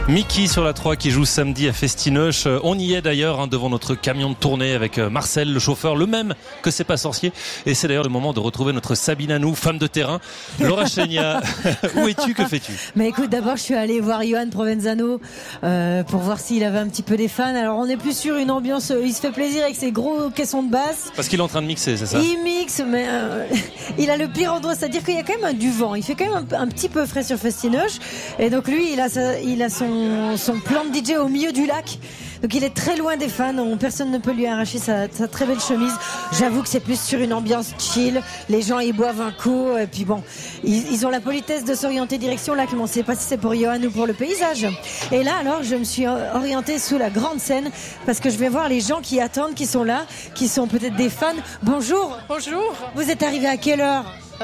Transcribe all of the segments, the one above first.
Mickey sur la 3 qui joue samedi à Festinoche. On y est d'ailleurs devant notre camion de tournée avec Marcel, le chauffeur, le même que C'est pas sorcier. Et c'est d'ailleurs le moment de retrouver notre Sabine à nous, femme de terrain. Laura Chénia, où es-tu, que fais-tu? Mais écoute, d'abord je suis allée voir Johan Provenzano pour voir s'il avait un petit peu des fans. Alors on est plus sur une ambiance, il se fait plaisir avec ses gros caissons de basse. Parce qu'il est en train de mixer, c'est ça? Il mixe, mais il a le pire endroit, c'est-à-dire qu'il y a quand même du vent. Il fait quand même un petit peu frais sur Festinoche. Et donc lui, il a son plan de DJ au milieu du lac. Donc il est très loin des fans, personne ne peut lui arracher sa très belle chemise. J'avoue que c'est plus sur une ambiance chill, les gens ils boivent un coup et puis bon, ils ont la politesse de s'orienter direction lac, mais on ne sait pas si c'est pour Johan ou pour le paysage. Et là alors je me suis orientée sous la grande scène parce que je vais voir les gens qui attendent, qui sont là, qui sont peut-être des fans. Bonjour. Bonjour. Vous êtes arrivé à quelle heure?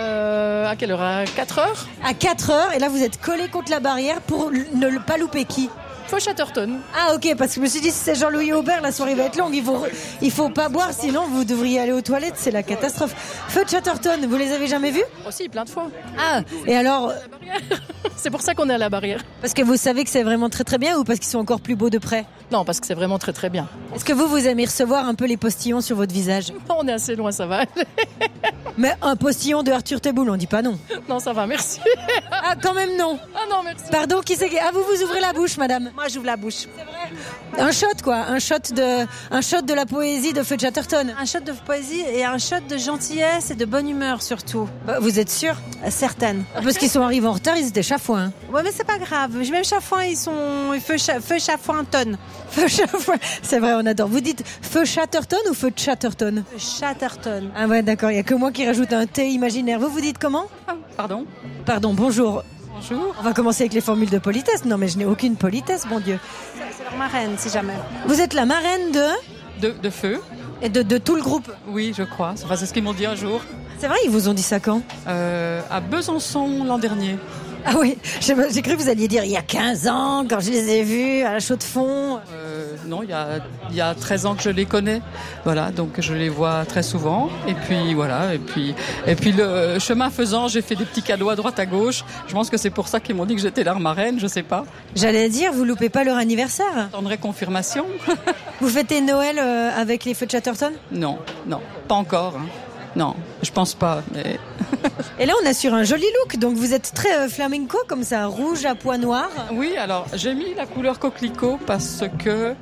À quelle heure? À 4h? À 4h, et là vous êtes collé contre la barrière pour ne pas louper qui? Feu Chatterton. Ah ok, parce que je me suis dit si c'est Jean-Louis Aubert, la soirée va être longue, il faut pas boire, sinon vous devriez aller aux toilettes, c'est la catastrophe. Feu de Chatterton, vous les avez jamais vus? Aussi, plein de fois. Ah, et alors C'est pour ça qu'on est à la barrière. Parce que vous savez que c'est vraiment très très bien ou parce qu'ils sont encore plus beaux de près? Non, parce que c'est vraiment très très bien. Est-ce que vous aimez recevoir un peu les postillons sur votre visage? On est assez loin, ça va. Mais un postillon de Arthur Teboul, on dit pas non. Non, ça va, merci. Ah, quand même non. Ah non, merci. Pardon, qui c'est? Ah, vous ouvrez la bouche, madame? Moi, j'ouvre la bouche. C'est vrai. Un shot, quoi. Un shot de la poésie de Feu de Chatterton. Un shot de poésie et un shot de gentillesse et de bonne humeur, surtout. Bah, vous êtes sûre? Certaines. Parce qu'ils sont arrivés en retard, ils étaient chafouins. Ouais, mais c'est pas grave. Même chafouin, ils sont feu chafouin tonne. Feu chafouin. C'est vrai, on adore. Vous dites Feu Chatterton ou Feu de Chatterton? Chatterton. Ah ouais, d'accord. Il y a que moi qui rajoute un T imaginaire. Vous dites comment? Pardon? Pardon, bonjour. Bonjour. On va commencer avec les formules de politesse. Non, mais je n'ai aucune politesse, bon Dieu. C'est leur marraine, si jamais. Vous êtes la marraine De feu? et de tout le groupe. Oui, je crois. Enfin, c'est ce qu'ils m'ont dit un jour. C'est vrai, ils vous ont dit ça quand? À Besançon l'an dernier. Ah oui, j'ai cru que vous alliez dire il y a 15 ans, quand je les ai vus à la Chaux-de-Fonds. Non, il y a 13 ans que je les connais. Voilà, donc je les vois très souvent. Et puis voilà, et puis le chemin faisant, j'ai fait des petits cadeaux à droite à gauche. Je pense que c'est pour ça qu'ils m'ont dit que j'étais leur marraine, je sais pas. J'allais dire, vous loupez pas leur anniversaire? J'attendrai confirmation. Vous fêtez Noël avec les Feux de Chatterton? Non, pas encore. Hein. Non, je pense pas. Mais... Et là, on a sur un joli look. Donc, vous êtes très flamenco, comme ça, rouge à pois noirs. Oui, alors j'ai mis la couleur coquelicot parce que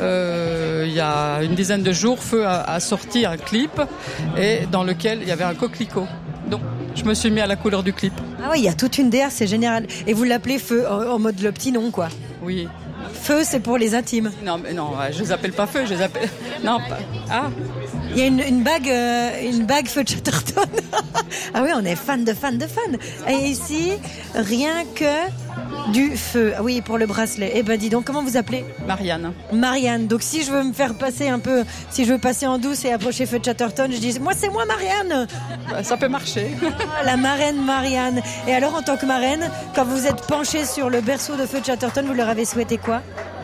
il y a une dizaine de jours, Feu a sorti un clip et dans lequel il y avait un coquelicot. Donc, je me suis mis à la couleur du clip. Ah oui, il y a toute une DA, c'est général. Et vous l'appelez Feu en mode le petit nom, quoi. Oui. Feu, c'est pour les intimes. Non, mais non, je les appelle pas Feu, je les appelle. Non, pas. Ah. Il y a une bague Feu de Chatterton. Ah oui, on est fan de fans. Et ici, rien que du feu. Ah oui, pour le bracelet. Eh ben, dis donc, comment vous appelez? Marianne. Donc, si je veux me faire passer un peu, si je veux passer en douce et approcher Feu de Chatterton, je dis, moi, c'est moi, Marianne. Ça peut marcher. Ah, la marraine Marianne. Et alors, en tant que marraine, quand vous êtes penchée sur le berceau de Feu de Chatterton, vous leur avez souhaité quoi?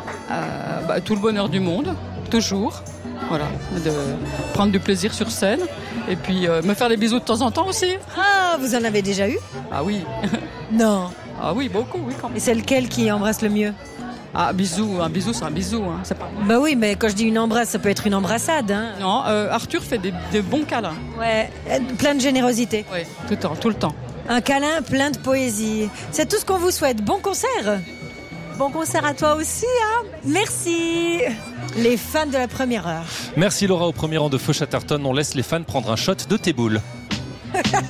Tout le bonheur du monde, toujours. Voilà, de prendre du plaisir sur scène et puis me faire des bisous de temps en temps aussi. Ah, vous en avez déjà eu? Ah oui. Non. Ah oui, beaucoup, oui quand même. Et c'est lequel qui embrasse le mieux? Ah, un bisou c'est un bisou. Hein. C'est pas... Bah oui, mais quand je dis une embrasse, ça peut être une embrassade. Hein. Non, Arthur fait des bons câlins. Ouais, plein de générosité. Oui, tout le temps. Un câlin plein de poésie. C'est tout ce qu'on vous souhaite. Bon concert. Bon concert à toi aussi, hein. Merci. Les fans de la première heure. Merci Laura, au premier rang de Feu Chatterton. On laisse les fans prendre un shot de Teboul.